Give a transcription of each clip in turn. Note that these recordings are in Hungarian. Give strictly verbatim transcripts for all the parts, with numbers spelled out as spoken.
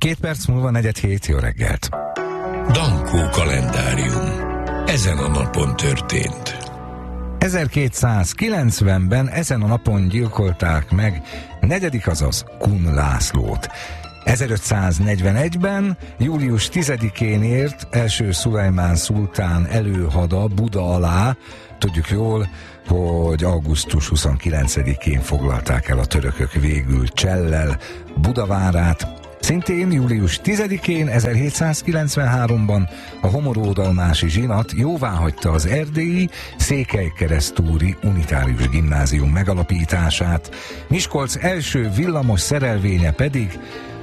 Két perc múlva negyed hét, jó reggelt. Dankó kalendárium. Ezen a napon történt. ezerkétszázkilencvenben ezen a napon gyilkolták meg negyedik, azaz Kun Lászlót. ezerötszáznegyvenegyben július tizedikén ért első Szulajmán szultán előhada Buda alá. Tudjuk jól, hogy augusztus huszonkilencedikén foglalták el a törökök végül Csellel Budavárát. Szintén július tizedikén ezerhétszázkilencvenháromban a homoródalmási zsinat jóváhagyta az erdélyi Székelykeresztúri Unitárius Gimnázium megalapítását, Miskolc első villamos szerelvénye pedig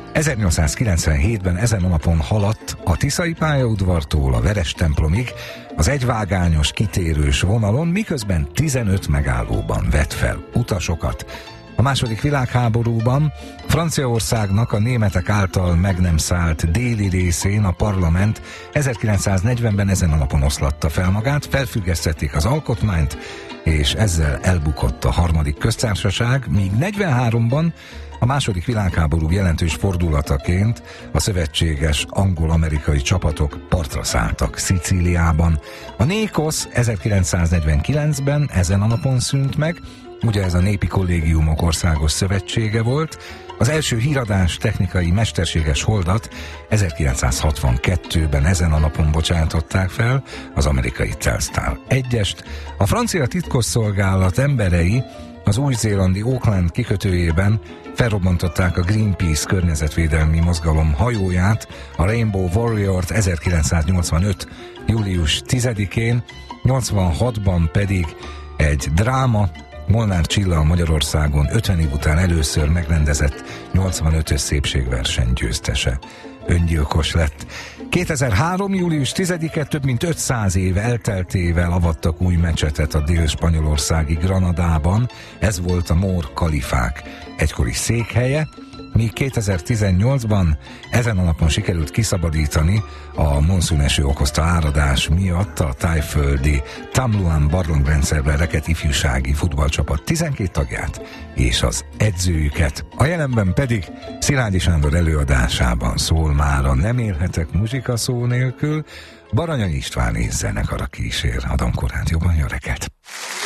ezernyolcszázkilencvenhétben ezen a napon haladt a Tiszai pályaudvartól a Verestemplomig az egyvágányos kitérős vonalon, miközben tizenöt megállóban vett fel utasokat. A második világháborúban Franciaországnak a németek által meg nem szállt déli részén a parlament ezerkilencszáznegyvenben ezen a napon oszlatta fel magát, felfüggesztették az alkotmányt, és ezzel elbukott a harmadik köztársaság, míg negyvenháromban a második világháború jelentős fordulataként a szövetséges angol-amerikai csapatok partra szálltak Szicíliában. A Nékosz ezerkilencszáznegyvenkilencben ezen a napon szűnt meg, ugye ez a Népi Kollégiumok Országos Szövetsége volt. Az első híradás technikai mesterséges holdat ezerkilencszázhatvankettőben ezen a napon bocsátották fel, az amerikai Telstar egyest. A francia titkosszolgálat emberei az új-zélandi Auckland kikötőjében felrobbantották a Greenpeace környezetvédelmi mozgalom hajóját, a Rainbow Warrior-t ezerkilencszáznyolcvanöt. július tizedikén, nyolcvanhatban pedig egy dráma, Molnár Csilla Magyarországon ötven év után először megrendezett nyolcvanötös szépségverseny győztese öngyilkos lett. kétezer-három. július tizedike, több mint ötszáz év elteltével avattak új mecsetet a dél-spanyolországi Granadában. Ez volt a mór kalifák egykori székhelye, míg kétezer-tizennyolcban ezen a napon sikerült kiszabadítani a monszúneső okozta áradás miatt a tájföldi Tamluan barlangrendszerben rekedt ifjúsági futballcsapat tizenkét tagját és az edzőjüket. A jelenben pedig Szilágyi Sándor előadásában szól már a Nem élhetek muzsika szó nélkül, Baranyai István és zenekara kísér a Dankó Rádióban. Jó reggelt!